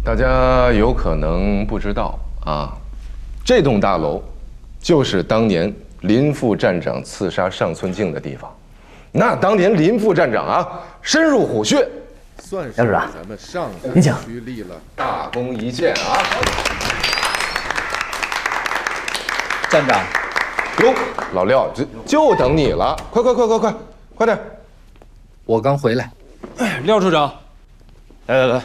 大家有可能不知道啊，这栋大楼就是当年林副站长刺杀上村静的地方。那当年林副站长啊，深入虎穴，算是咱们上海区立了大功一件啊！ 站长， 哟，老廖，就等你了，快点！ 我刚回来。 廖处长，来，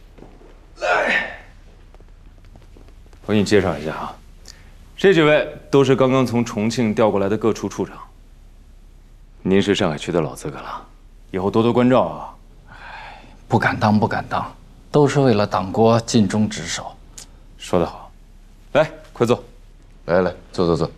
我给你介绍一下啊，这几位都是刚刚从重庆调过来的各处处长。您是上海区的老资格了，以后多多关照啊。 不敢当，都是为了党国尽忠职守。 说得好，来，快坐。 来，坐。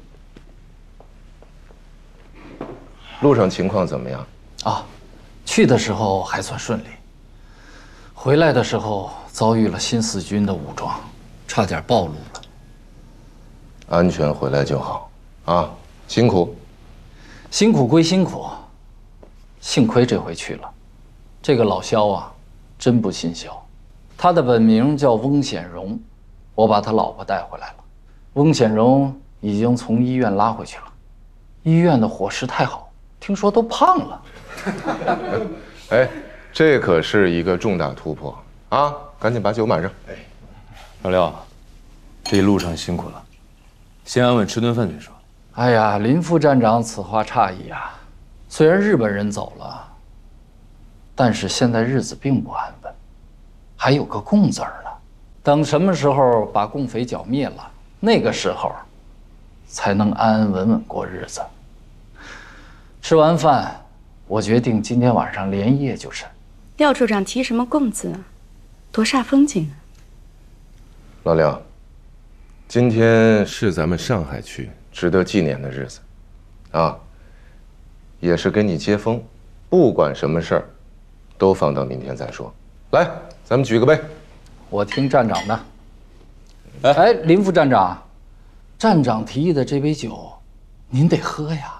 路上情况怎么样？ 啊，去的时候还算顺利，回来的时候遭遇了新四军的武装，差点暴露了。 安全回来就好啊，辛苦。 辛苦归辛苦，幸亏这回去了。这个老肖啊，真不心小。他的本名叫翁显荣，我把他老婆带回来了。翁显荣已经从医院拉回去了，医院的伙食太好，听说都胖了。 哎，这可是一个重大突破啊！赶紧把酒满上。 老廖，这一路上辛苦了，先安稳吃顿饭再说。 哎呀，林副站长此话差矣啊！虽然日本人走了，但是现在日子并不安稳，还有个共字儿呢。等什么时候把共匪剿灭了，那个时候才能安安稳稳过日子。吃完饭，我决定今天晚上连夜就审。 廖处长提什么共字啊？多煞风景啊！ 老廖，今天是咱们上海区值得纪念的日子，啊，也是给你接风。不管什么事儿，都放到明天再说。来，咱们举个杯。 我听站长的。哎，林副站长，站长提议的这杯酒，您得喝呀。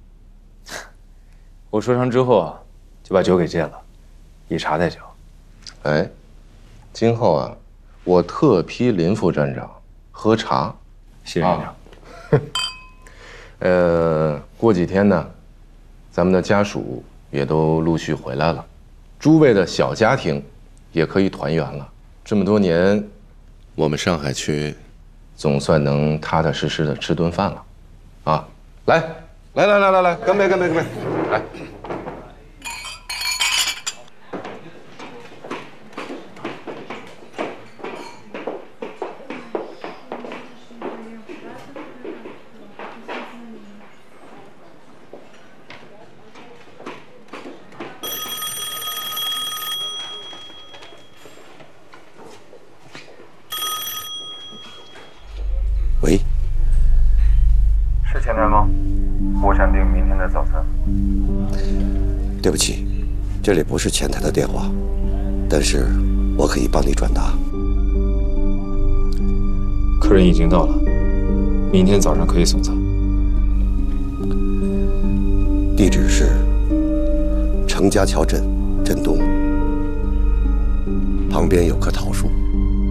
我说唱之后啊，就把酒给戒了，以茶代酒。 哎，今后啊，我特批林副站长喝茶。 谢谢院长。 过几天呢，咱们的家属也都陆续回来了，诸位的小家庭也可以团圆了。这么多年，我们上海区总算能踏踏实实的吃顿饭了，啊！来，干杯！来。 喂， 是前台吗？我想订明天的早餐。 对不起，这里不是前台的电话，但是我可以帮你转达。 客人已经到了，明天早上可以送餐。 地址是程家桥镇镇东，旁边有棵桃树。